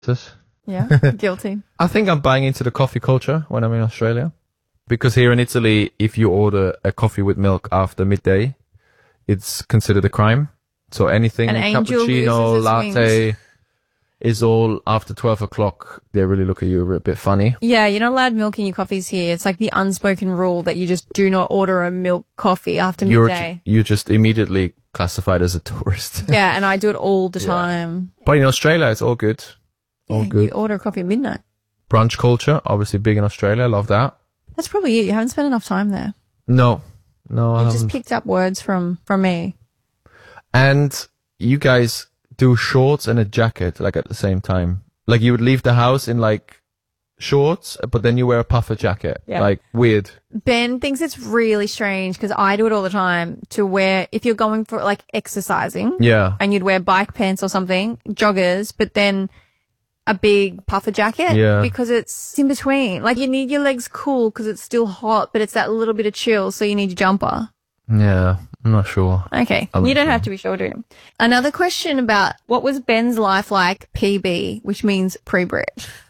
Yeah, guilty. I think I'm buying into the coffee culture when I'm in Australia. Because here in Italy, if you order a coffee with milk after midday, it's considered a crime. So anything, An angel cappuccino, loses its latte, wings. is all after 12 o'clock. They really look at you a bit funny. Yeah, you're not allowed milk in your coffees here. It's like the unspoken rule that you just do not order a milk coffee after midday. You're just immediately classified as a tourist. Yeah, and I do it all the time. But in Australia, it's all good. All Yeah, good. You order a coffee at midnight. Brunch culture, obviously big in Australia. Love that. That's probably it. You haven't spent enough time there. No, I You haven't. just picked up words from me. And you guys do shorts and a jacket, like, at the same time. Like, you would leave the house in, like, shorts, but then you wear a puffer jacket. Yeah. Like, weird. Ben thinks it's really strange because I do it all the time to wear, if you're going for like exercising Yeah. and you'd wear bike pants or something, joggers, but then a big puffer jacket Yeah. because it's in between. Like you need your legs cool because it's still hot, but it's that little bit of chill. So you need your jumper. Yeah, I'm not sure. Okay. You don't have to be sure, do you? Another question about what was Ben's life like PB, which means pre-bred.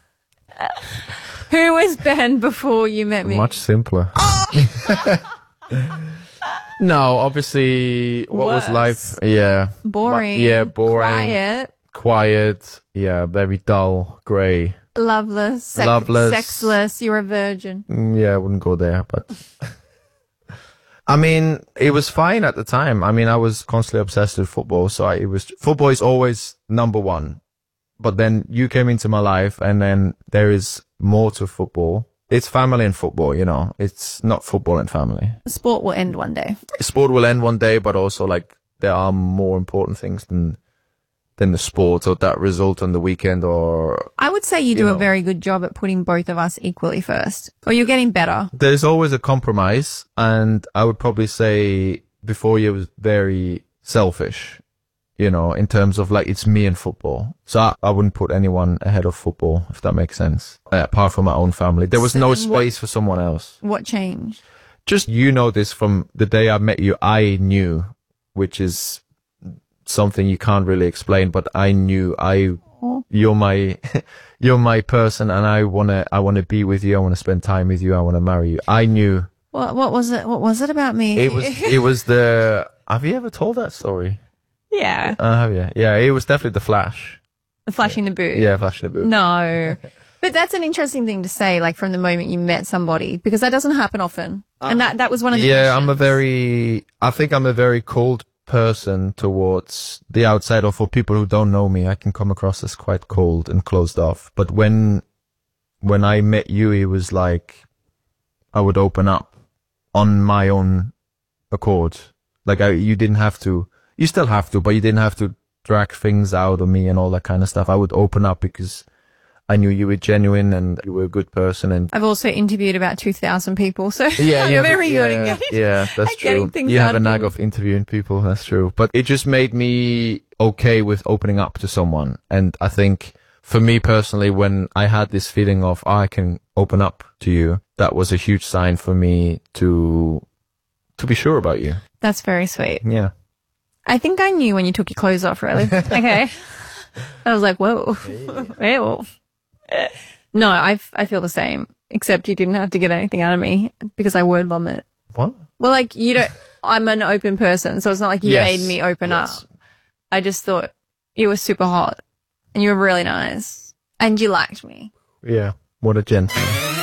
Who was Ben before you met me? Much simpler. No, obviously, what was Worse. life? Yeah. Boring. Yeah, boring. Quiet. Yeah, very dull, grey. Loveless. Loveless. Sexless. You're a virgin. Yeah, I wouldn't go there, but I mean, it was fine at the time. I mean, I was constantly obsessed with football, so football is always number one. But then you came into my life, and then there is more to football. It's family and football, you know. It's not football and family. Sport will end one day. Sport will end one day, but also, like, there are more important things than the sport or that result on the weekend, or I would say you do know. a very good job at putting both of us equally first. Or you're getting better. there's always a compromise. And I would probably say before you was very selfish, you know, in terms of, like, it's me and football. So I wouldn't put anyone ahead of football, if that makes sense. Apart from my own family. There was So no then what- space for someone else. What changed? Just, you know, this from the day I met you, I knew, which is something you can't really explain, but I knew you're my, you're my person, and I want to be with you. I want to spend time with you. I want to marry you. I knew. What was it? What was it about me? It was have you ever told that story? Yeah. Have you? Yeah, it was definitely the flash. The flashing the boot. Yeah, flash in the boot. No. But that's an interesting thing to say, like from the moment you met somebody, because that doesn't happen often. And that was one of the Yeah, questions. I think I'm a very cold person towards the outside, or for people who don't know me, I can come across as quite cold and closed off. But when I met you, it was like I would open up on my own accord. Like, you didn't have to. You still have to, but you didn't have to drag things out of me and all that kind of stuff. I would open up because I knew you were genuine and you were a good person. And I've also interviewed about 2,000 people, so yeah, I'm very good at getting, yeah, that's at getting true. things You out have a of knack people. of interviewing people. That's true. But it just made me okay with opening up to someone. And I think for me personally, when I had this feeling of, I can open up to you, that was a huge sign for me to be sure about you. That's very sweet. Yeah. I think I knew when you took your clothes off, really. Okay. I was like, whoa. Whoa. No, I feel the same, except you didn't have to get anything out of me because I word vomit. What? Well, like, I'm an open person, so it's not like you Yes. made me open Yes. up. I just thought you were super hot and you were really nice and you liked me. Yeah. What a gent.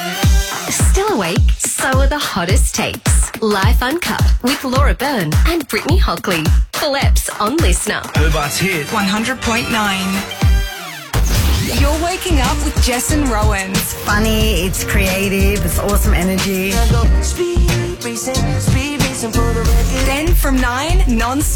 Still awake? So are the hottest takes. Life Uncut with Laura Byrne and Brittany Hockley. Full eps on Listener. Hobart's hit 100.9. You're waking up with Jess and Rowan. It's funny, it's creative, it's awesome energy. Then from 9, non-stop.